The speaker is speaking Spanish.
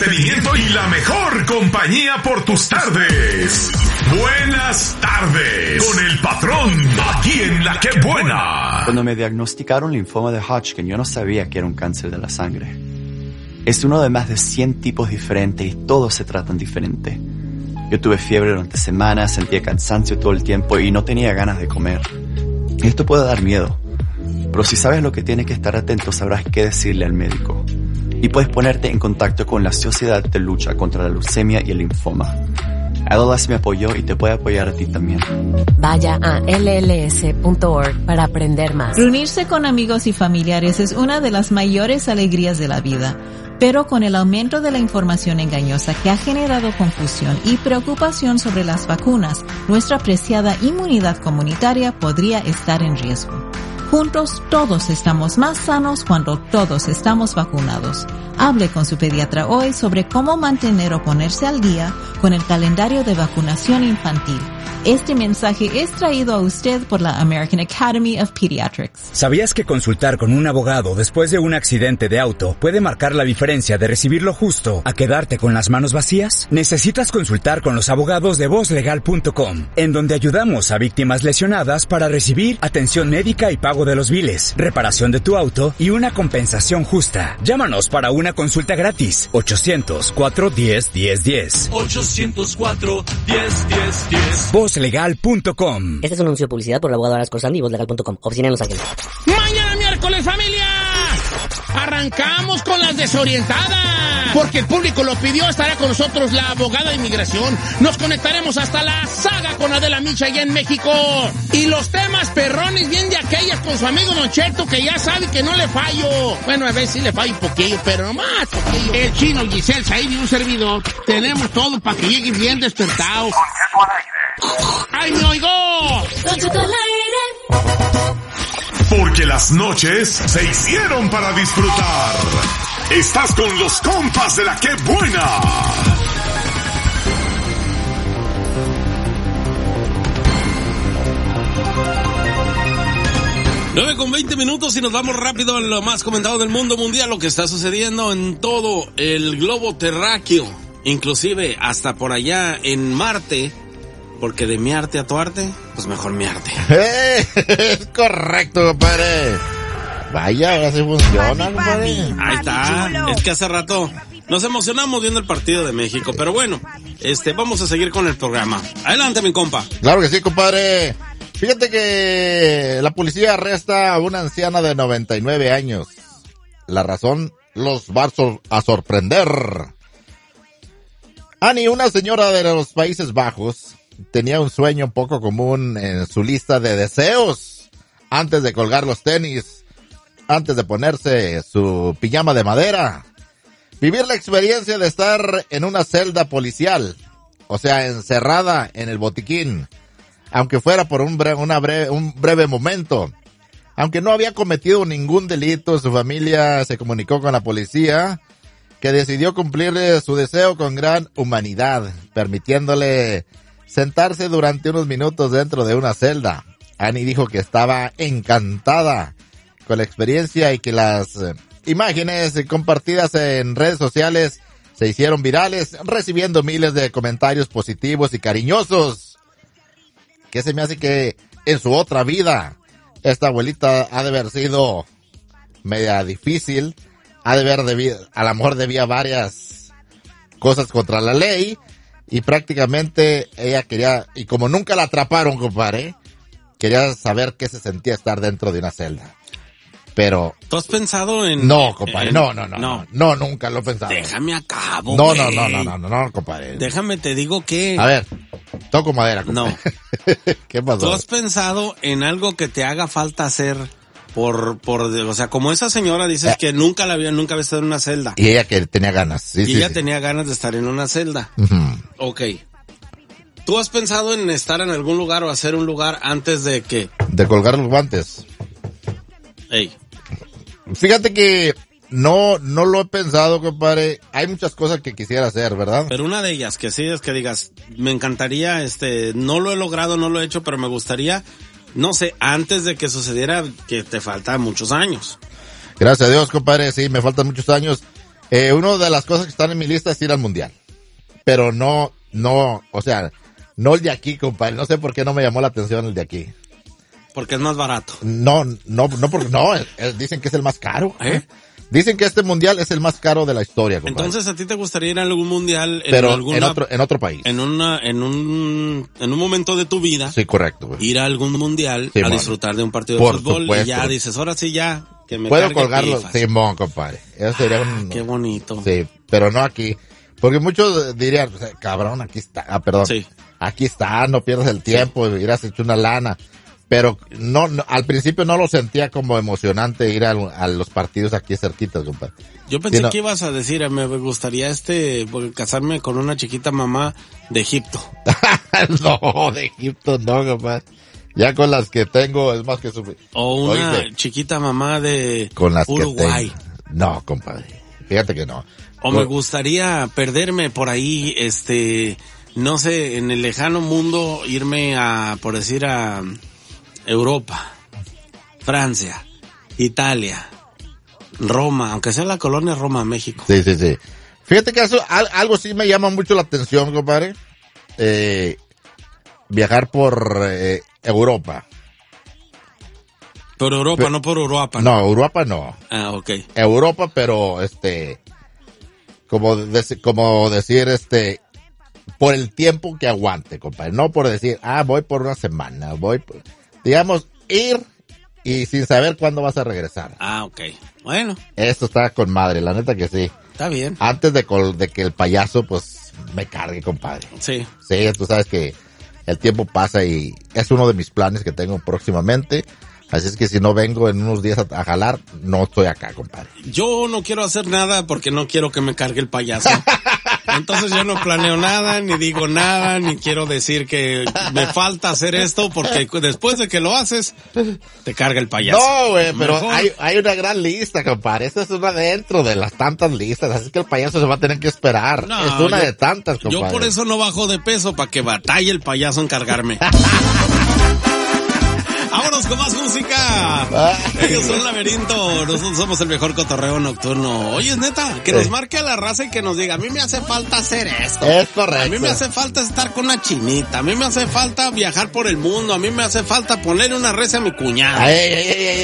entretenimiento y la mejor compañía por tus tardes. Buenas tardes con el patrón, aquí en La Que Buena. Cuando me diagnosticaron linfoma de Hodgkin, yo no sabía que era un cáncer de la sangre. Es uno de más de 100 tipos diferentes y todos se tratan diferente. Yo tuve fiebre durante semanas, sentía cansancio todo el tiempo y no tenía ganas de comer. Esto puede dar miedo, pero si sabes lo que tienes que estar atento, sabrás qué decirle al médico. Y puedes ponerte en contacto con la Sociedad de Lucha contra la Leucemia y el Linfoma. LLS me apoyó y te puede apoyar a ti también. Vaya a lls.org para aprender más. Reunirse con amigos y familiares es una de las mayores alegrías de la vida. Pero con el aumento de la información engañosa que ha generado confusión y preocupación sobre las vacunas, nuestra preciada inmunidad comunitaria podría estar en riesgo. Juntos todos estamos más sanos cuando todos estamos vacunados. Hable con su pediatra hoy sobre cómo mantener o ponerse al día con el calendario de vacunación infantil. Este mensaje es traído a usted por la American Academy of Pediatrics. ¿Sabías que consultar con un abogado después de un accidente de auto puede marcar la diferencia de recibir lo justo a quedarte con las manos vacías? Necesitas consultar con los abogados de VozLegal.com, en donde ayudamos a víctimas lesionadas para recibir atención médica y pago de los biles, reparación de tu auto y una compensación justa. Llámanos para una consulta gratis. 800-410-1010. 800-410-1010. VozLegal.com. Este es un anuncio de publicidad por el abogado Arasco Sandy y VozLegal.com. Oficina en Los Ángeles. Mañana miércoles, familia. Arrancamos con las desorientadas. Porque el público lo pidió, estará con nosotros la abogada de inmigración. Nos conectaremos hasta la saga con Adela Micha allá en México. Y los temas perrones bien de aquellas con su amigo Don Cheto, que ya sabe que no le fallo. Bueno, a veces sí le fallo un poquillo, pero nomás poquillo. El Chino, Giselle, Said y un servidor. Tenemos todo para que lleguen bien despertados. ¡Ay, me oigo! Don Cheto al aire. Porque las noches se hicieron para disfrutar. Estás con los compas de La Que Buena. 9:20 y nos vamos rápido a lo más comentado del mundo mundial, lo que está sucediendo en todo el globo terráqueo, inclusive hasta por allá en Marte. Porque de miarte a tuarte, pues mejor miarte. Es correcto, compadre. Vaya, así funciona, compadre. Ahí está. Es que hace rato nos emocionamos viendo el partido de México. Pero bueno, vamos a seguir con el programa. Adelante, mi compa. Claro que sí, compadre. Fíjate que la policía arresta a una anciana de 99 años. La razón los va a sorprender. Annie, una señora de los Países Bajos, tenía un sueño poco común en su lista de deseos antes de colgar los tenis, antes de ponerse su pijama de madera. Vivir la experiencia de estar en una celda policial, o sea, encerrada en el botiquín, aunque fuera por un breve momento. Aunque no había cometido ningún delito, su familia se comunicó con la policía, que decidió cumplir su deseo con gran humanidad, permitiéndole sentarse durante unos minutos dentro de una celda. Annie dijo que estaba encantada con la experiencia y que las imágenes compartidas en redes sociales se hicieron virales, recibiendo miles de comentarios positivos y cariñosos. Que se me hace que en su otra vida esta abuelita ha de haber sido media difícil, a lo mejor debía varias cosas contra la ley. Y prácticamente ella quería, y como nunca la atraparon, compadre, quería saber qué se sentía estar dentro de una celda. Pero... ¿Tú has pensado en...? No, compadre, no, nunca lo he pensado. Déjame acabo, No, compadre. Déjame, te digo que... A ver, toco madera, compadre. No. ¿Qué pasó? ¿Tú has pensado en algo que te haga falta hacer o sea, como esa señora dices que nunca había estado en una celda? Y ella que tenía ganas. Sí, y ella tenía ganas de estar en una celda. Uh-huh. Ok. ¿Tú has pensado en estar en algún lugar o hacer un lugar antes de que... de colgar los guantes? Ey. Fíjate que no lo he pensado, compadre. Hay muchas cosas que quisiera hacer, ¿verdad? Pero una de ellas, que sí es que digas, me encantaría, no lo he logrado, no lo he hecho, pero me gustaría... No sé, antes de que sucediera, que te faltan muchos años. Gracias a Dios, compadre, sí, me faltan muchos años. Una de las cosas que están en mi lista es ir al mundial. Pero no, o sea, no el de aquí, compadre. No sé por qué no me llamó la atención el de aquí. Porque es más barato. No, porque dicen que es el más caro. Dicen que este mundial es el más caro de la historia, compadre. Entonces, ¿a ti te gustaría ir a algún mundial pero en otro país? En un momento de tu vida. Sí, correcto, güey. Ir a algún mundial a disfrutar de un partido de fútbol. Supuesto. Y ya dices, ahora sí ya, que me puedo colgarlo, Simón, compadre. Eso sería qué bonito. Sí, pero no aquí. Porque muchos dirían, cabrón, aquí está. Perdón. Sí. Aquí está, no pierdas el tiempo, irás hecho una lana. Pero no, al principio no lo sentía como emocionante ir a los partidos aquí cerquitas, compadre. Yo pensé que ibas a decir, me gustaría casarme con una chiquita mamá de Egipto. No, de Egipto no, compadre. Ya con las que tengo es más que suficiente. O una chiquita mamá de con las Uruguay. Que no, compadre. Fíjate que no. O me gustaría perderme por ahí, no sé, en el lejano mundo, irme por decir a Europa, Francia, Italia, Roma, aunque sea la colonia Roma, México. Sí. Fíjate que algo sí me llama mucho la atención, compadre. Viajar por Europa. Por Europa, no por Europa. No, Europa no. Ah, ok. Europa, pero como decir, por el tiempo que aguante, compadre. No por decir, voy por una semana, digamos, ir y sin saber cuándo vas a regresar. Ah, ok. Bueno. Esto está con madre, la neta que sí. Está bien. Antes de que el payaso, pues, me cargue, compadre. Sí. Sí, tú sabes que el tiempo pasa y es uno de mis planes que tengo próximamente. Así es que si no vengo en unos días a jalar, no estoy acá, compadre. Yo no quiero hacer nada porque no quiero que me cargue el payaso. Entonces yo no planeo nada, ni digo nada, ni quiero decir que me falta hacer esto porque después de que lo haces, te carga el payaso. No, güey, pero hay una gran lista, compadre. Esta es una dentro de las tantas listas, así que el payaso se va a tener que esperar. No, es una de tantas, compadre. Yo por eso no bajo de peso, para que batalle el payaso en cargarme. ¡Vámonos con más música! Ellos son Laberinto, nosotros somos el mejor cotorreo nocturno. Oye, es neta, que nos marque a la raza y que nos diga, a mí me hace falta hacer esto. Es correcto. A mí me hace falta estar con una chinita, a mí me hace falta viajar por el mundo, a mí me hace falta ponerle una res a mi cuñada.